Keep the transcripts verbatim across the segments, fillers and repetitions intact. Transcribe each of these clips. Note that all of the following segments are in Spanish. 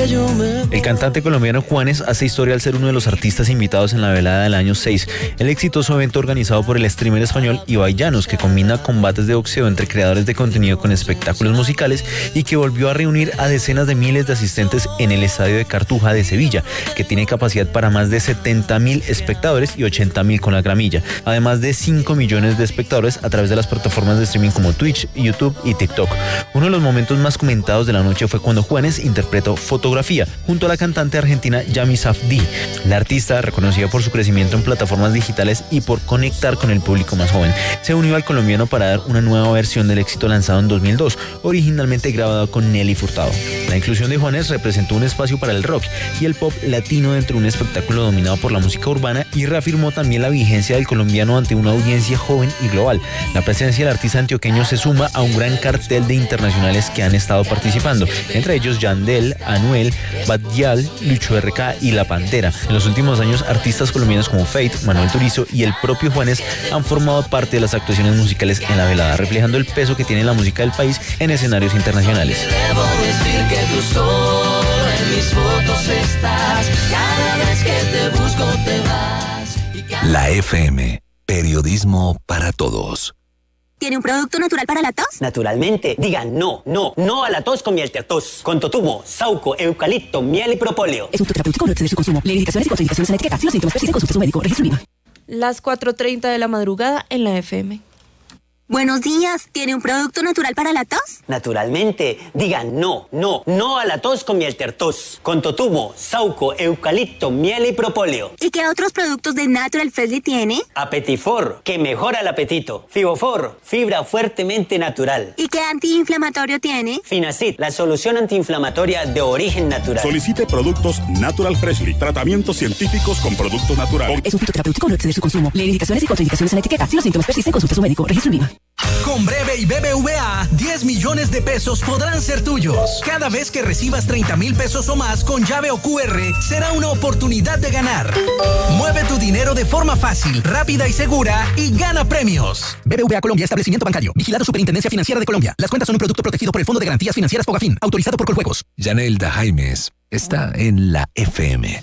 que yo me... El cantante colombiano Juanes hace historia al ser uno de los artistas invitados en la velada del año seis, el exitoso evento organizado por el streamer español Ibai Llanos, que combina combates de boxeo entre creadores de contenido con espectáculos musicales y que volvió a reunir a decenas de miles de asistentes en el estadio de Cartuja de Sevilla, que tiene capacidad para más de setenta mil espectadores y ochenta mil con la gramilla, además de cinco millones de espectadores a través de las plataformas de streaming como Twitch, YouTube y TikTok. Uno de los momentos más comentados de la noche fue cuando Juanes interpretó Fotografía junto a la cantante argentina Yami Safdie. La artista, reconocida por su crecimiento en plataformas digitales y por conectar con el público más joven, se unió al colombiano para dar una nueva versión del éxito lanzado en dos mil dos, originalmente grabado con Nelly Furtado. La inclusión de Juanes representó un espacio para el rock y el pop latino dentro de un espectáculo dominado por la música urbana y reafirmó también la vigencia del colombiano ante una audiencia joven y global. La presencia del artista antioqueño se suma a un gran cartel de internacionales que han estado participando, entre ellos Yandel, Anuel, Bad Gyal, Lucho R K y La Pantera. En los últimos años, artistas colombianos como Fate, Manuel Turizo y el propio Juanes han formado parte de las actuaciones musicales en la velada, reflejando el peso que tiene la música del país en escenarios internacionales. Debo decir que tú solo en mis fotos estás. Cada vez que te busco te vas. La F M, periodismo para todos. ¿Tiene un producto natural para la tos? Naturalmente. Digan no, no, no a la tos con miel tertos. Con totumo, sauco, eucalipto, miel y propóleo. Es un terapéutico, no exceder su consumo. Lee indicaciones y contraindicaciones en la etiqueta. Si los síntomas persisten, consulte a su médico. Registro Lima. Las cuatro treinta de la madrugada en la F M. Buenos días. ¿Tiene un producto natural para la tos? Naturalmente. Digan no, no, no a la tos con miel tertos. Con totumo, sauco, eucalipto, miel y propóleo. ¿Y qué otros productos de Natural Freshly tiene? Apetifor, que mejora el apetito. Fibofor, fibra fuertemente natural. ¿Y qué antiinflamatorio tiene? Finacid, la solución antiinflamatoria de origen natural. Solicite productos Natural Freshly. Tratamientos científicos con productos naturales. Es un fitoterapéutico, no exceder su consumo. Lee indicaciones y contraindicaciones en la etiqueta. Si los síntomas persisten, consulte a su médico. Registro Lima. Con Breve y B B V A, diez millones de pesos podrán ser tuyos. Cada vez que recibas treinta mil pesos o más con llave o Q R, será una oportunidad de ganar. Mueve tu dinero de forma fácil, rápida y segura y gana premios. B B V A Colombia, establecimiento bancario. Vigilado Superintendencia Financiera de Colombia. Las cuentas son un producto protegido por el Fondo de Garantías Financieras Fogafín, autorizado por Coljuegos. Yanelda Jaimes está en la F M.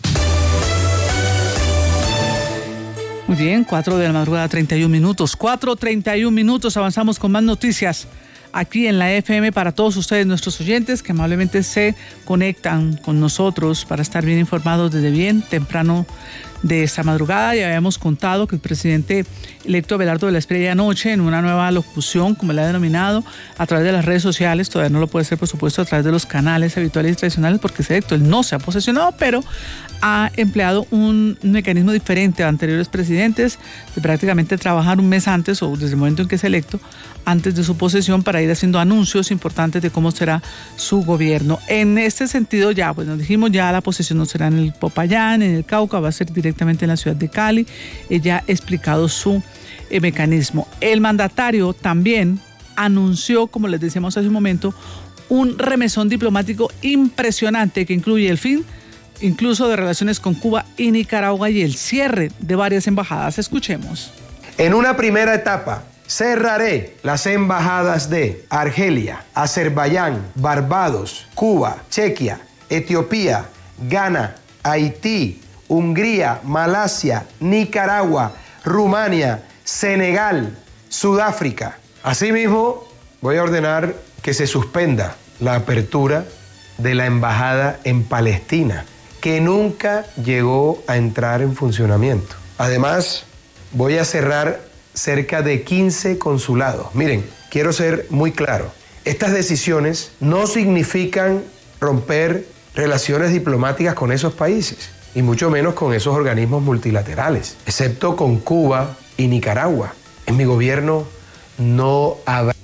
Muy bien, cuatro de la madrugada, treinta y un minutos. cuatro treinta y un minutos, avanzamos con más noticias aquí en la F M para todos ustedes, nuestros oyentes, que amablemente se conectan con nosotros para estar bien informados desde bien temprano de esta madrugada. Ya habíamos contado que el presidente electo Abelardo de la Espriella anoche, en una nueva locución, como le ha denominado, a través de las redes sociales, todavía no lo puede hacer, por supuesto, a través de los canales habituales y tradicionales, porque es electo, él no se ha posesionado, pero ha empleado un mecanismo diferente a anteriores presidentes, de prácticamente trabajar un mes antes, o desde el momento en que es electo, antes de su posesión, para ir haciendo anuncios importantes de cómo será su gobierno. En este sentido, ya, pues nos dijimos, ya la posesión no será en el Popayán, en el Cauca, va a ser directamente en la ciudad de Cali. Ella ha explicado su eh, mecanismo. El mandatario también anunció, como les decíamos hace un momento, un remesón diplomático impresionante que incluye el fin incluso de relaciones con Cuba y Nicaragua y el cierre de varias embajadas. Escuchemos. En una primera etapa, cerraré las embajadas de Argelia, Azerbaiyán, Barbados, Cuba, Chequia, Etiopía, Ghana, Haití, Hungría, Malasia, Nicaragua, Rumania, Senegal, Sudáfrica. Asimismo, voy a ordenar que se suspenda la apertura de la embajada en Palestina, que nunca llegó a entrar en funcionamiento. Además, voy a cerrar cerca de quince consulados. Miren, quiero ser muy claro. Estas decisiones no significan romper relaciones diplomáticas con esos países, y mucho menos con esos organismos multilaterales, excepto con Cuba y Nicaragua. En mi gobierno no habrá...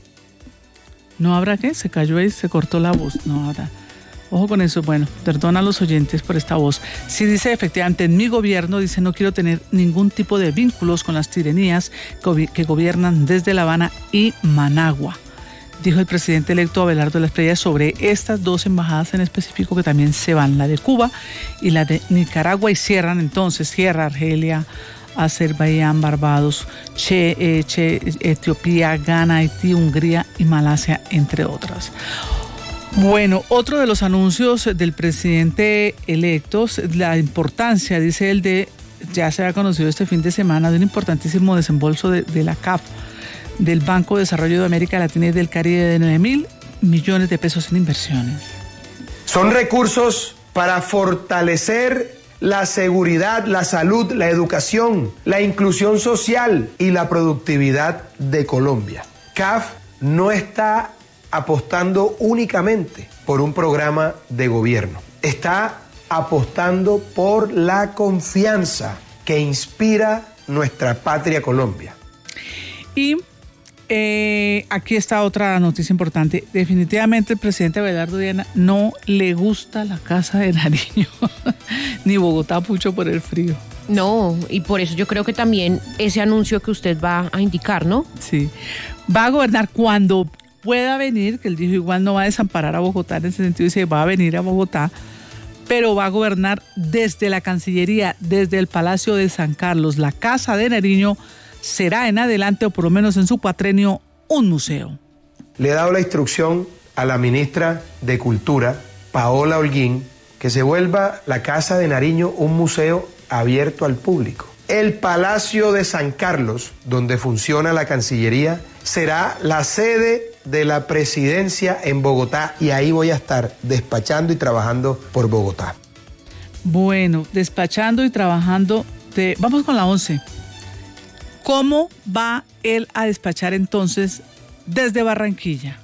¿No habrá qué? Se cayó y se cortó la voz. No habrá. Ojo con eso. Bueno, perdona a los oyentes por esta voz. Sí dice, efectivamente, en mi gobierno, dice, no quiero tener ningún tipo de vínculos con las tiranías que gobiernan desde La Habana y Managua. Dijo el presidente electo Abelardo de la Espriella sobre estas dos embajadas en específico que también se van, la de Cuba y la de Nicaragua, y cierran entonces, cierra Argelia, Azerbaiyán, Barbados, che, eh, che, Etiopía, Ghana, Haití, Hungría y Malasia, entre otras. Bueno, otro de los anuncios del presidente electo, la importancia, dice él, de, ya se ha conocido este fin de semana, de un importantísimo desembolso de, de la C A F, del Banco de Desarrollo de América Latina y del Caribe, de nueve mil millones de pesos en inversiones. Son recursos para fortalecer la seguridad, la salud, la educación, la inclusión social y la productividad de Colombia. C A F no está apostando únicamente por un programa de gobierno, está apostando por la confianza que inspira nuestra patria Colombia. Y eh, aquí está otra noticia importante. Definitivamente el presidente Abelardo Diana no le gusta la Casa de Nariño, ni Bogotá pucho por el frío. No, y por eso yo creo que también ese anuncio que usted va a indicar, ¿no? Sí, va a gobernar cuando pueda venir, que él dijo igual no va a desamparar a Bogotá, en ese sentido dice va a venir a Bogotá, pero va a gobernar desde la Cancillería, desde el Palacio de San Carlos. La Casa de Nariño será en adelante, o por lo menos en su cuatrenio, un museo. Le he dado la instrucción a la ministra de Cultura, Paola Holguín, que se vuelva la Casa de Nariño un museo abierto al público. El Palacio de San Carlos, donde funciona la Cancillería, será la sede de la presidencia en Bogotá, y ahí voy a estar despachando y trabajando por Bogotá. Bueno, despachando y trabajando. De... Vamos con la once. ¿Cómo va él a despachar entonces desde Barranquilla?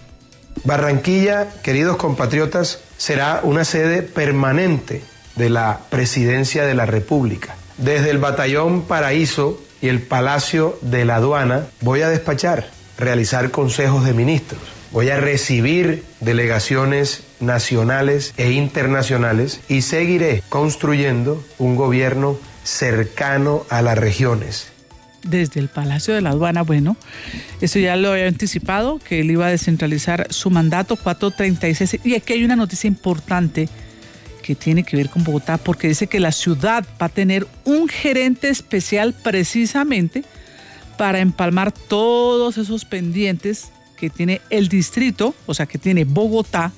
Barranquilla, queridos compatriotas, será una sede permanente de la Presidencia de la República. Desde el Batallón Paraíso y el Palacio de la Aduana voy a despachar, realizar consejos de ministros. Voy a recibir delegaciones nacionales e internacionales y seguiré construyendo un gobierno cercano a las regiones. Desde el Palacio de la Aduana, bueno, eso ya lo había anticipado, que él iba a descentralizar su mandato, cuatrocientos treinta y seis. Y aquí hay una noticia importante que tiene que ver con Bogotá, porque dice que la ciudad va a tener un gerente especial precisamente para empalmar todos esos pendientes que tiene el distrito, o sea, que tiene Bogotá,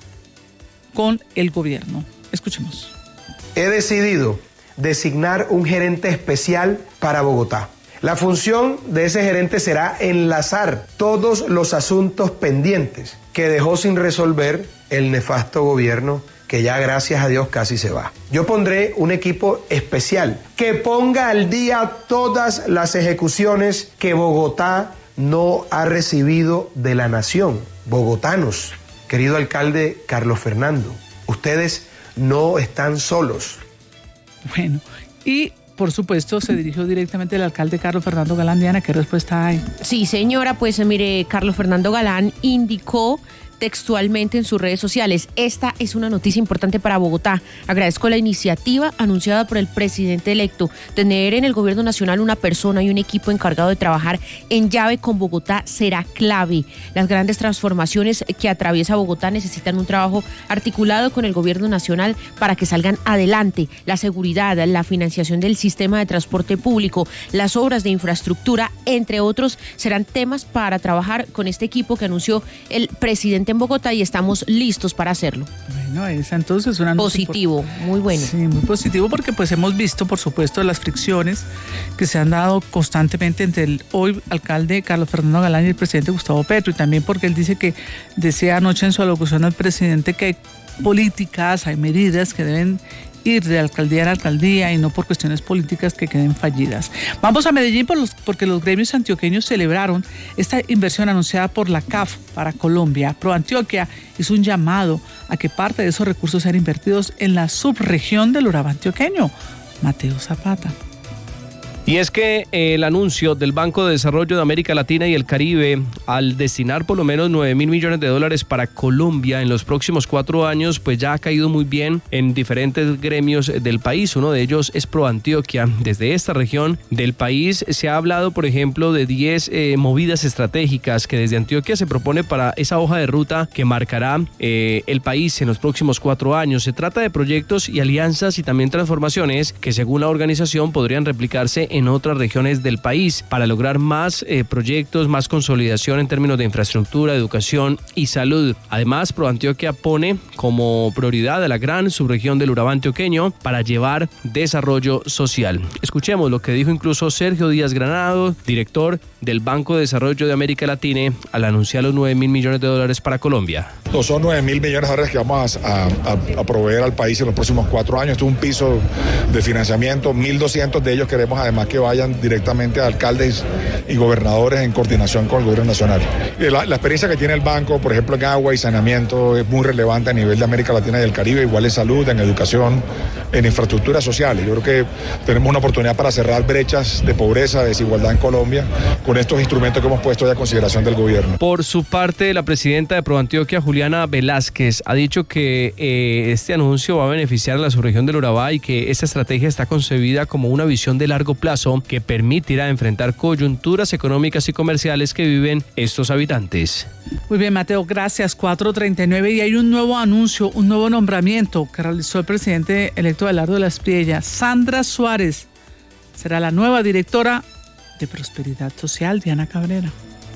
con el gobierno. Escuchemos. He decidido designar un gerente especial para Bogotá. La función de ese gerente será enlazar todos los asuntos pendientes que dejó sin resolver el nefasto gobierno, que ya gracias a Dios casi se va. Yo pondré un equipo especial que ponga al día todas las ejecuciones que Bogotá no ha recibido de la nación. Bogotanos, querido alcalde Carlos Fernando, ustedes no están solos. Bueno, y por supuesto se dirigió directamente al alcalde Carlos Fernando Galán. Diana, ¿qué respuesta hay? Sí, señora, pues mire, Carlos Fernando Galán indicó textualmente en sus redes sociales: esta es una noticia importante para Bogotá. Agradezco la iniciativa anunciada por el presidente electo. Tener en el gobierno nacional una persona y un equipo encargado de trabajar en llave con Bogotá será clave. Las grandes transformaciones que atraviesa Bogotá necesitan un trabajo articulado con el gobierno nacional para que salgan adelante. La seguridad, la financiación del sistema de transporte público, las obras de infraestructura, entre otros, serán temas para trabajar con este equipo que anunció el presidente en Bogotá, y estamos listos para hacerlo. Bueno, esa entonces es una positivo, por... muy bueno. Sí, muy positivo, porque pues hemos visto, por supuesto, las fricciones que se han dado constantemente entre el hoy alcalde Carlos Fernando Galán y el presidente Gustavo Petro, y también porque él dice que decía anoche en su alocución al presidente que hay políticas, hay medidas que deben ir de alcaldía a alcaldía y no por cuestiones políticas que queden fallidas. Vamos a Medellín por los, porque los gremios antioqueños celebraron esta inversión anunciada por la C A F para Colombia. ProAntioquia hizo un llamado a que parte de esos recursos sean invertidos en la subregión del Urabá antioqueño. Mateo Zapata. Y es que el anuncio del Banco de Desarrollo de América Latina y el Caribe al destinar por lo menos nueve mil millones de dólares para Colombia en los próximos cuatro años, pues ya ha caído muy bien en diferentes gremios del país. Uno de ellos es ProAntioquia. Desde esta región del país se ha hablado, por ejemplo, de diez eh, movidas estratégicas que desde Antioquia se propone para esa hoja de ruta que marcará eh, el país en los próximos cuatro años. Se trata de proyectos y alianzas y también transformaciones que, según la organización, podrían replicarse en otras regiones del país para lograr más eh, proyectos, más consolidación en términos de infraestructura, educación y salud. Además, ProAntioquia pone como prioridad a la gran subregión del Urabá antioqueño para llevar desarrollo social. Escuchemos lo que dijo incluso Sergio Díaz Granado, director del Banco de Desarrollo de América Latina, al anunciar los nueve mil millones de dólares para Colombia. No, son nueve mil millones de dólares que vamos a, a, a proveer al país en los próximos cuatro años. Esto es un piso de financiamiento, mil doscientos de ellos queremos además que vayan directamente a alcaldes y gobernadores en coordinación con el gobierno nacional. La, la experiencia que tiene el banco, por ejemplo, en agua y saneamiento es muy relevante a nivel de América Latina y el Caribe, igual en salud, en educación, en infraestructuras sociales. Yo creo que tenemos una oportunidad para cerrar brechas de pobreza, de desigualdad en Colombia con estos instrumentos que hemos puesto a consideración del gobierno. Por su parte, la presidenta de ProAntioquia, Juliana Velázquez, ha dicho que eh, este anuncio va a beneficiar a la subregión del Urabá y que esta estrategia está concebida como una visión de largo plazo que permitirá enfrentar coyunturas económicas y comerciales que viven estos habitantes. Muy bien, Mateo, gracias. cuatro treinta y nueve y hay un nuevo anuncio, un nuevo nombramiento que realizó el presidente electo Abelardo de la Espriella. Sandra Suárez será la nueva directora de Prosperidad Social. Diana Cabrera.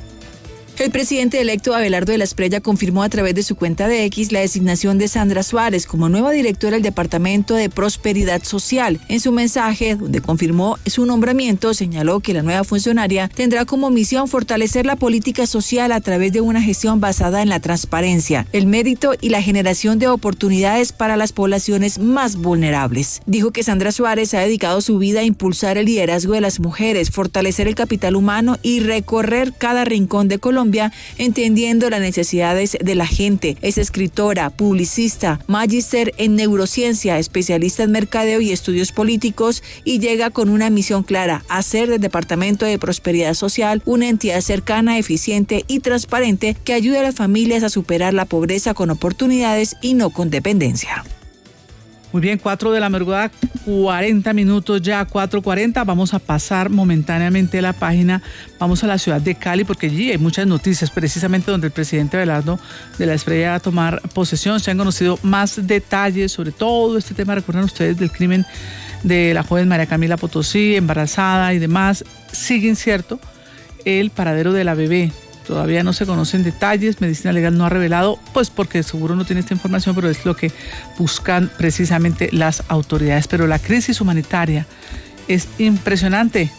El presidente electo Abelardo de la Espriella confirmó a través de su cuenta de X la designación de Sandra Suárez como nueva directora del Departamento de Prosperidad Social. En su mensaje, donde confirmó su nombramiento, señaló que la nueva funcionaria tendrá como misión fortalecer la política social a través de una gestión basada en la transparencia, el mérito y la generación de oportunidades para las poblaciones más vulnerables. Dijo que Sandra Suárez ha dedicado su vida a impulsar el liderazgo de las mujeres, fortalecer el capital humano y recorrer cada rincón de Colombia, entendiendo las necesidades de la gente. Es escritora, publicista, magíster en neurociencia, especialista en mercadeo y estudios políticos y llega con una misión clara: hacer del Departamento de Prosperidad Social una entidad cercana, eficiente y transparente que ayude a las familias a superar la pobreza con oportunidades y no con dependencia. Muy bien, cuatro de la madrugada, cuarenta minutos ya, cuatro cuarenta. Vamos a pasar momentáneamente la página. Vamos a la ciudad de Cali porque allí hay muchas noticias, precisamente donde el presidente Abelardo de la Espriella va a tomar posesión. Se han conocido más detalles sobre todo este tema. Recuerdan ustedes del crimen de la joven María Camila Potosí, embarazada y demás. Sigue incierto el paradero de la bebé. Todavía no se conocen detalles, Medicina Legal no ha revelado, pues porque seguro no tiene esta información, pero es lo que buscan precisamente las autoridades. Pero la crisis humanitaria es impresionante.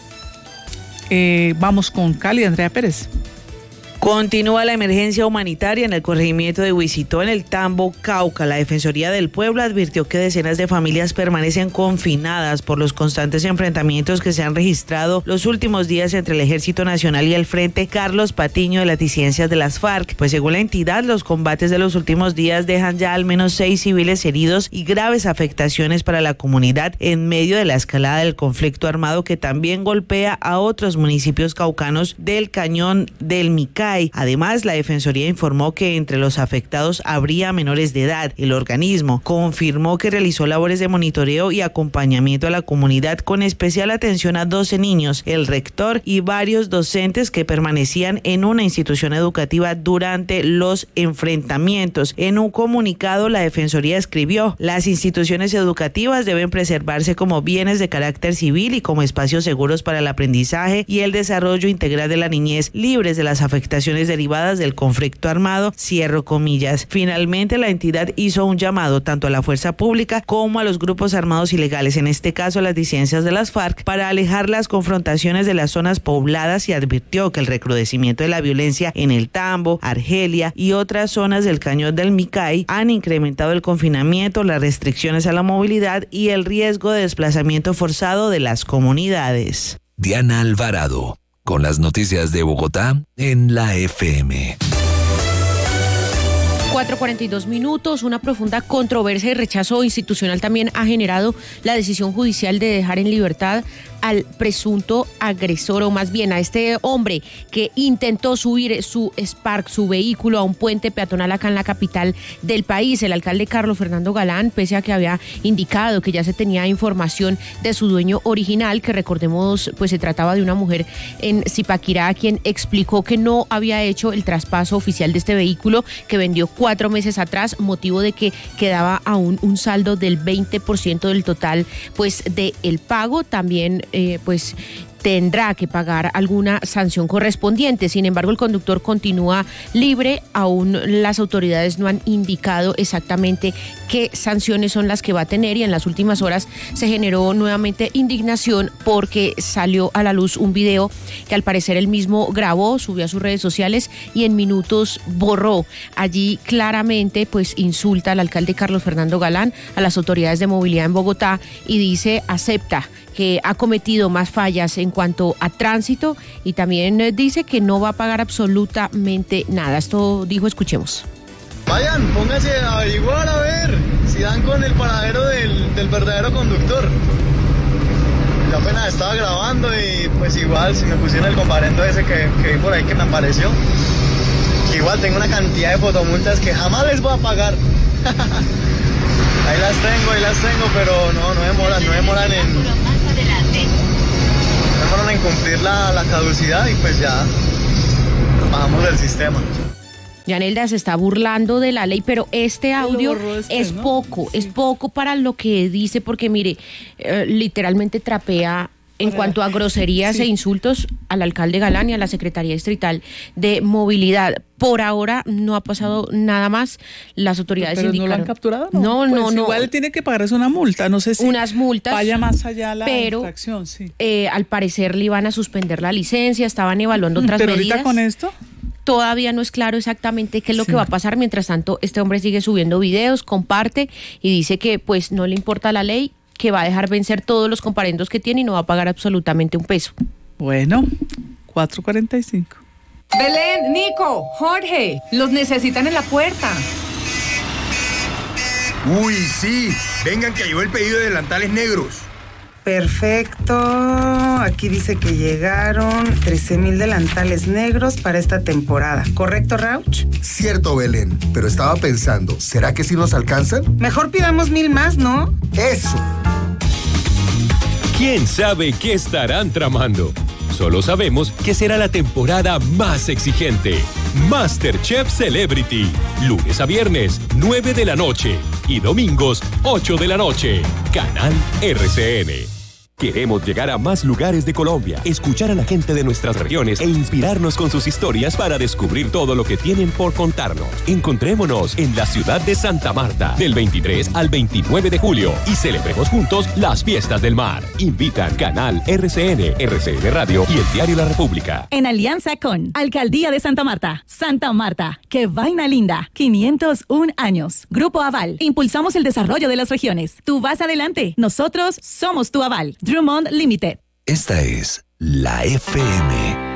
Eh, vamos con Cali, Andrea Pérez. Continúa la emergencia humanitaria en el corregimiento de Huisitó, en el Tambo, Cauca. La Defensoría del Pueblo advirtió que decenas de familias permanecen confinadas por los constantes enfrentamientos que se han registrado los últimos días entre el Ejército Nacional y el Frente Carlos Patiño de las disidencias de las FARC. Pues según la entidad, los combates de los últimos días dejan ya al menos seis civiles heridos y graves afectaciones para la comunidad en medio de la escalada del conflicto armado que también golpea a otros municipios caucanos del Cañón del Micay. Además, la Defensoría informó que entre los afectados habría menores de edad. El organismo confirmó que realizó labores de monitoreo y acompañamiento a la comunidad con especial atención a doce niños, el rector y varios docentes que permanecían en una institución educativa durante los enfrentamientos. En un comunicado, la Defensoría escribió: las instituciones educativas deben preservarse como bienes de carácter civil y como espacios seguros para el aprendizaje y el desarrollo integral de la niñez, libres de las afectaciones derivadas del conflicto armado, cierro comillas. Finalmente, la entidad hizo un llamado tanto a la fuerza pública como a los grupos armados ilegales, en este caso a las disidencias de las FARC, para alejar las confrontaciones de las zonas pobladas y advirtió que el recrudecimiento de la violencia en el Tambo, Argelia y otras zonas del Cañón del Micay han incrementado el confinamiento, las restricciones a la movilidad y el riesgo de desplazamiento forzado de las comunidades. Diana Alvarado, con las noticias de Bogotá en la F M. cuatro cuarenta y dos minutos, una profunda controversia y rechazo institucional también ha generado la decisión judicial de dejar en libertad al presunto agresor, o más bien a este hombre que intentó subir su Spark, su vehículo, a un puente peatonal acá en la capital del país. El alcalde Carlos Fernando Galán, pese a que había indicado que ya se tenía información de su dueño original, que recordemos, pues se trataba de una mujer en Zipaquirá, quien explicó que no había hecho el traspaso oficial de este vehículo, que vendió cuatro meses atrás, motivo de que quedaba aún un saldo del veinte por ciento del total, pues, del pago. También eh, pues tendrá que pagar alguna sanción correspondiente. Sin embargo, el conductor continúa libre. Aún las autoridades no han indicado exactamente qué sanciones son las que va a tener, y en las últimas horas se generó nuevamente indignación porque salió a la luz un video que al parecer él mismo grabó, subió a sus redes sociales y en minutos borró. Allí claramente pues insulta al alcalde Carlos Fernando Galán, a las autoridades de movilidad en Bogotá, y dice, acepta que ha cometido más fallas en cuanto a tránsito, y también dice que no va a pagar absolutamente nada. Esto dijo, escuchemos. Vayan, pónganse a averiguar a ver si dan con el paradero del, del verdadero conductor. Yo apenas estaba grabando y pues igual si me pusieron el comparendo ese que, que vi por ahí que me apareció, igual tengo una cantidad de fotomultas que jamás les voy a pagar. Ahí las tengo, ahí las tengo, pero no, no demoran, no demoran en, no demoran en cumplir la, la caducidad y pues ya bajamos del sistema. Yanelda se está burlando de la ley, pero este audio después, es ¿no? poco, sí. es poco para lo que dice, porque mire, eh, literalmente trapea en cuanto a groserías sí. e insultos al alcalde Galán y a la Secretaría Distrital de Movilidad. Por ahora no ha pasado nada más. Las autoridades ¿Pero indicaron. no lo han capturado? No, no, pues no. no. Igual tiene que pagarse una multa, no sé si unas multas, vaya más allá la pero, infracción, sí. Eh, al parecer le iban a suspender la licencia, estaban evaluando otras ¿Pero medidas. ¿Pero ahorita con esto? Todavía no es claro exactamente qué es lo sí. que va a pasar. Mientras tanto, este hombre sigue subiendo videos, comparte y dice que pues no le importa la ley, que va a dejar vencer todos los comparendos que tiene y no va a pagar absolutamente un peso. Bueno, cuatro cuarenta y cinco. Belén, Nico, Jorge, los necesitan en la puerta. Uy, sí, vengan que llegó el pedido de delantales negros. Perfecto, aquí dice que llegaron trece mil delantales negros para esta temporada. ¿Correcto, Rauch? Cierto, Belén, pero estaba pensando, ¿será que sí nos alcanzan? Mejor pidamos mil más, ¿no? ¡Eso! ¿Quién sabe qué estarán tramando? Solo sabemos que será la temporada más exigente. MasterChef Celebrity. Lunes a viernes, nueve de la noche. Y domingos, ocho de la noche. Canal R C N. Queremos llegar a más lugares de Colombia, escuchar a la gente de nuestras regiones e inspirarnos con sus historias para descubrir todo lo que tienen por contarnos. Encontrémonos en la ciudad de Santa Marta del veintitrés al veintinueve de julio y celebremos juntos las fiestas del mar. Invitan Canal R C N, R C N Radio y el diario La República. En alianza con Alcaldía de Santa Marta. Santa Marta, qué vaina linda. quinientos un años. Grupo Aval. Impulsamos el desarrollo de las regiones. Tú vas adelante. Nosotros somos tu aval. Drummond Limited. Esta es la F M.